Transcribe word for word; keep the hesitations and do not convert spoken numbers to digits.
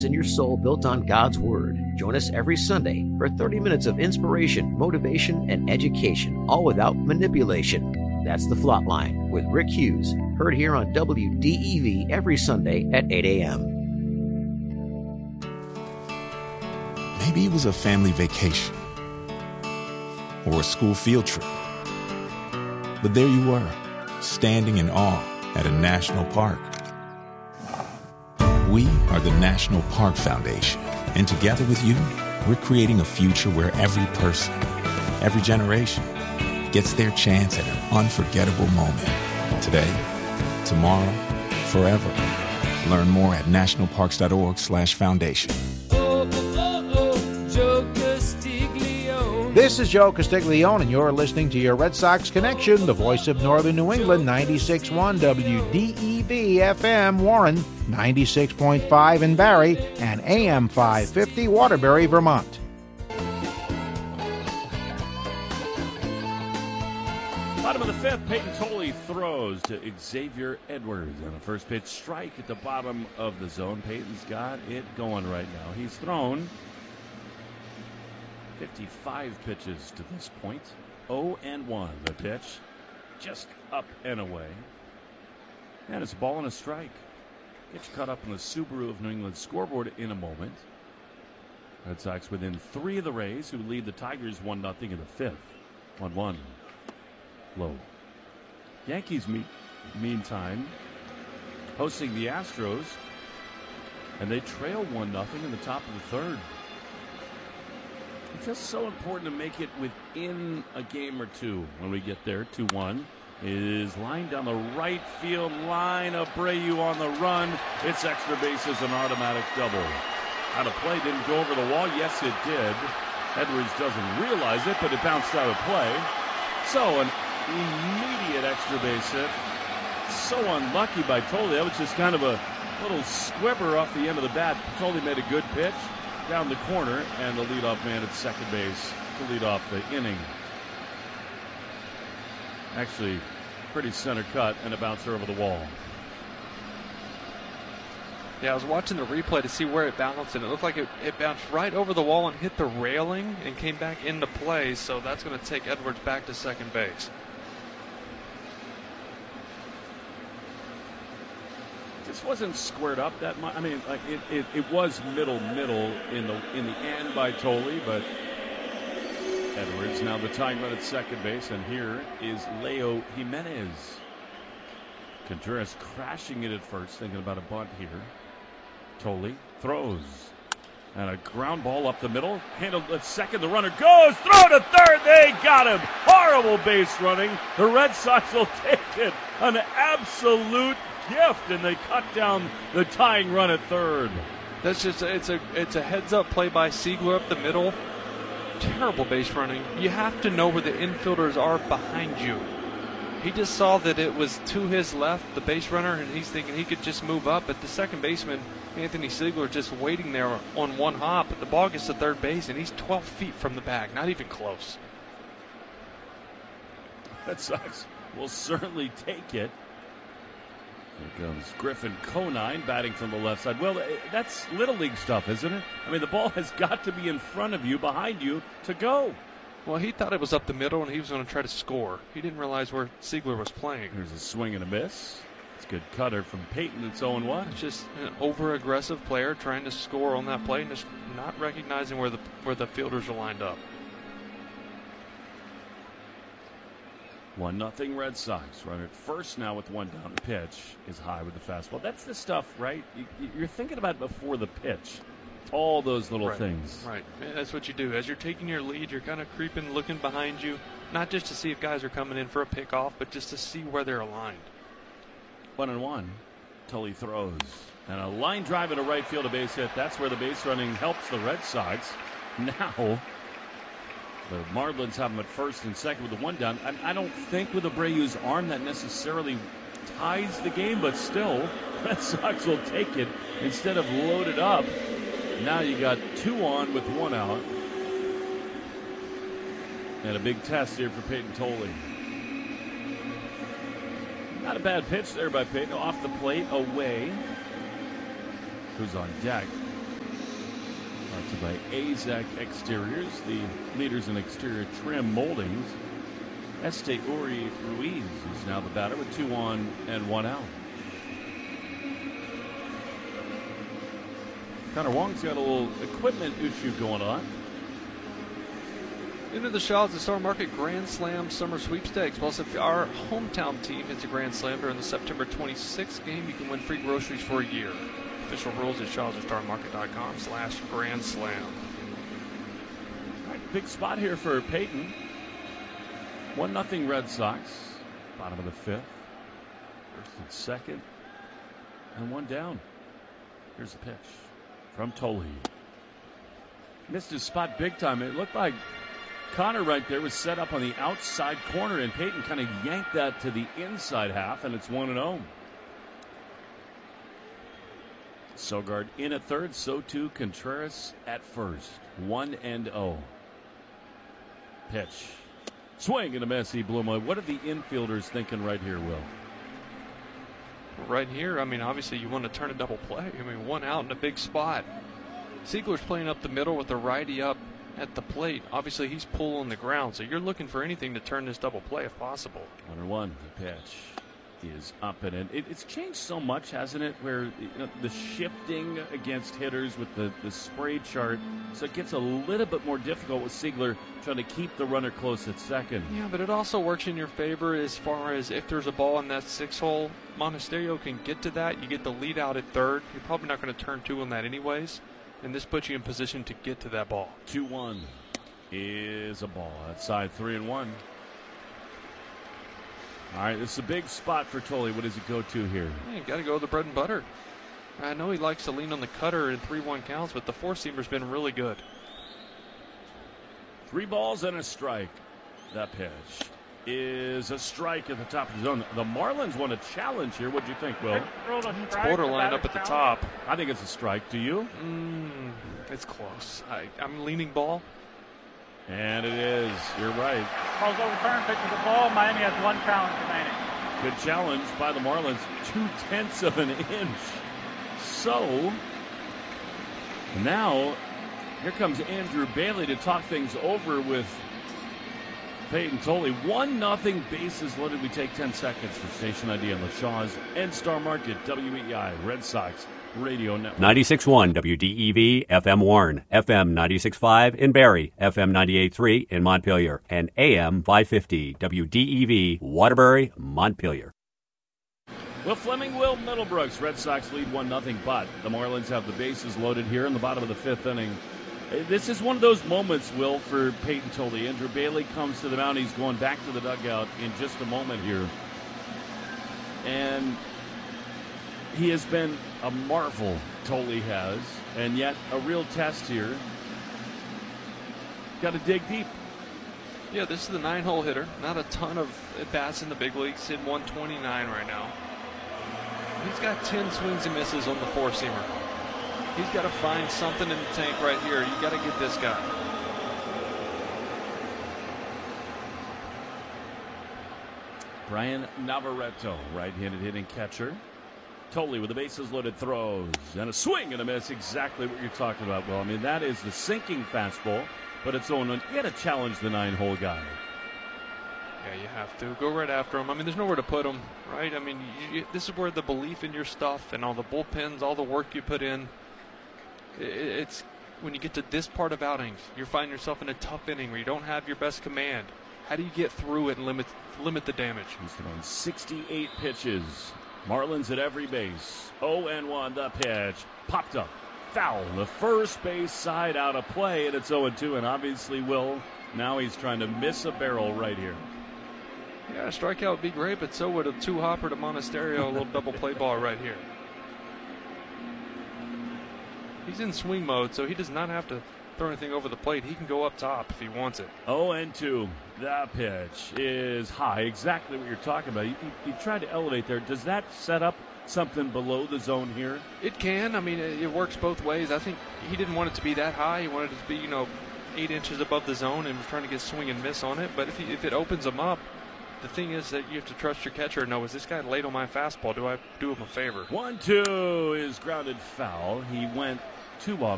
in your soul built on God's Word. Join us every Sunday for thirty minutes of inspiration, motivation, and education, all without manipulation. That's The Flatline with Rick Hughes, heard here on W D E V every Sunday at eight a.m. Maybe it was a family vacation or a school field trip. But there you were, standing in awe at a national park. We are the National Park Foundation, and together with you, we're creating a future where every person, every generation, gets their chance at an unforgettable moment. Today, tomorrow, forever. Learn more at nationalparks.org slash foundation. Oh, oh, oh, Joe Castiglione. This is Joe Castiglione, and you're listening to your Red Sox Connection, the voice of Northern New England, ninety-six point one W D E V F M Warren, ninety-six point five in Barrie, and A M five fifty Waterbury, Vermont. Bottom of the fifth, Peyton Tolley throws to Xavier Edwards. And a first pitch strike at the bottom of the zone. Peyton's got it going right now. He's thrown fifty-five pitches to this point. oh and one. The pitch just up and away. And it's a ball and a strike. Gets cut up in the Subaru of New England scoreboard in a moment. Red Sox within three of the Rays, who lead the Tigers one nothing in the fifth. one one. Low. Yankees, meet, meantime, hosting the Astros, and they trail one nothing in the top of the third. It feels so important to make it within a game or two when we get there. two one is lined down the right field line. Abreu on the run. It's extra bases, an automatic double. Out of play, didn't go over the wall. Yes, it did. Edwards doesn't realize it, but it bounced out of play. So an immediate extra base hit. So unlucky by Tolley. That was just kind of a little squibber off the end of the bat. Tolley made a good pitch down the corner, and the leadoff man at second base to lead off the inning. Actually, pretty center cut and a bouncer over the wall. Yeah, I was watching the replay to see where it bounced, and it looked like it, it bounced right over the wall and hit the railing and came back into play, so that's going to take Edwards back to second base. This wasn't squared up that much. I mean, like it, it, it was middle middle in the in the end by Tolley, but Edwards now the tying run at second base, and here is Leo Jimenez. Contreras crashing it at first, thinking about a bunt here. Tolley throws, and a ground ball up the middle, handled at second. The runner goes, throw to third. They got him. Horrible base running. The Red Sox will take it. An absolute gift, and they cut down the tying run at third. That's just it's a it's a heads up play by Siegler up the middle. Terrible base running. You have to know where the infielders are behind you. He just saw that it was to his left, the base runner, and he's thinking he could just move up. But the second baseman, Anthony Siegler, just waiting there on one hop. But the ball gets to third base, and he's twelve feet from the bag, not even close. Red Sox will certainly take it. Here comes Griffin Conine batting from the left side. Well, that's Little League stuff, isn't it? I mean, the ball has got to be in front of you, behind you, to go. Well, he thought it was up the middle, and he was going to try to score. He didn't realize where Siegler was playing. Here's a swing and a miss. It's a good cutter from Peyton. It's oh and one. It's just an over-aggressive player trying to score on that play and just not recognizing where the where the fielders are lined up. One nothing Red Sox. Run at first now with one down. The pitch is high with the fastball. That's the stuff, right? You, you're thinking about it before the pitch. All those little right. things. Right. That's what you do. As you're taking your lead, you're kind of creeping, looking behind you, not just to see if guys are coming in for a pickoff, but just to see where they're aligned. One and one. Tully throws. And a line drive into right field, a base hit. That's where the base running helps the Red Sox. Now, the Marlins have them at first and second with the one down. I, I don't think with Abreu's arm that necessarily ties the game, but still, Red Sox will take it instead of load it up. Now you got two on with one out. And a big test here for Peyton Tolley. Not a bad pitch there by Peyton. Off the plate, away. Who's on deck? Sponsored by A Z E C Exteriors, the leaders in exterior trim moldings. Este Uri Ruiz is now the batter with two on and one out. Connor Wong's got a little equipment issue going on. Into the Shaw's at Star Market Grand Slam Summer Sweepstakes. Plus, if our hometown team hits a Grand Slam during the September twenty-sixth game, you can win free groceries for a year. Official rules at shaws at star market dot com slash Grand Slam. All right, big spot here for Peyton. one nothing Red Sox. Bottom of the fifth. First and second. And one down. Here's the pitch from Tolley. Missed his spot big time. It looked like Connor right there was set up on the outside corner, and Peyton kind of yanked that to the inside half, and it's one and oh. Sogard in at third, so too Contreras at first. one and oh. Pitch. Swing and a miss. He blew him. What are the infielders thinking right here, Will? Right here, I mean, obviously you want to turn a double play. I mean, one out in a big spot. Siegler's playing up the middle with the righty up at the plate. Obviously, he's pulling the ground, so you're looking for anything to turn this double play if possible. One and one. The pitch is up and in. It, it's changed so much, hasn't it? Where you know, the shifting against hitters with the, the spray chart, so it gets a little bit more difficult with Siegler trying to keep the runner close at second. Yeah, but it also works in your favor as far as if there's a ball in that six hole, Monasterio can get to that. You get the lead out at third. You're probably not going to turn two on that anyways. And this puts you in position to get to that ball. two one is a ball. Outside three and one. All right, this is a big spot for Tolley. What does he go to here? Yeah, you got to go with the bread and butter. I know he likes to lean on the cutter in three one counts, but the four-seamer's been really good. Three balls and a strike. That pitch is a strike at the top of the zone. The Marlins want a challenge here. What do you think, Will? It's borderline up at the top. I think it's a strike. Do you? Mm, it's close. I, I'm leaning ball. And it is. You're right. Ball's overturned. Pitches the ball. Miami has one challenge remaining. Good challenge by the Marlins. Two-tenths of an inch. So, now, here comes Andrew Bailey to talk things over with Peyton Tolley. One nothing, bases loaded. We take ten seconds for Station I D on the Shaw's and Star Market, W E I, Red Sox Radio Network. ninety-six point one W D E V, F M Warren, F M ninety-six point five in Barrie, F M ninety-eight point three in Montpelier, and A M five fifty, W D E V, Waterbury, Montpelier. Will Fleming, Will Middlebrooks. Red Sox lead one nothing, but the Marlins have the bases loaded here in the bottom of the fifth inning. This is one of those moments, Will, for Peyton Tolley. Andrew Bailey comes to the mound. He's going back to the dugout in just a moment here. And he has been a marvel, Tolley has, and yet a real test here. Got to dig deep. Yeah, this is the nine-hole hitter. Not a ton of at-bats in the big leagues. Hitting one twenty-nine right now. He's got ten swings and misses on the four-seamer. He's got to find something in the tank right here. You got to get this guy. Brian Navarreto, right-handed hitting catcher. Tolley with the bases loaded throws and a swing and a miss. Exactly what you're talking about, Will. I mean, that is the sinking fastball, but it's on. You got to challenge the nine-hole guy. Yeah, you have to go right after him. I mean, there's nowhere to put him, right? I mean, you, you, this is where the belief in your stuff and all the bullpens, all the work you put in. It, it's when you get to this part of outings, you're finding yourself in a tough inning where you don't have your best command. How do you get through it and limit limit the damage? He's thrown sixty-eight pitches. Marlins at every base. oh and one, the pitch. Popped up. Foul. The first base side out of play, and it's oh and two. And obviously, Will, now he's trying to miss a barrel right here. Yeah, a strikeout would be great, but so would a two-hopper to Monasterio, a little double play ball right here. He's in swing mode, so he does not have to throw anything over the plate. He can go up top if he wants it. oh and two. The pitch is high. Exactly what you're talking about. You, you, you tried to elevate there. Does that set up something below the zone here? It can. I mean, it, it works both ways. I think he didn't want it to be that high. He wanted it to be, you know, eight inches above the zone and was trying to get swing and miss on it. But if, he, if it opens him up, the thing is that you have to trust your catcher. No, is this guy late on my fastball? Do I do him a favor? one two is grounded foul. He went two off.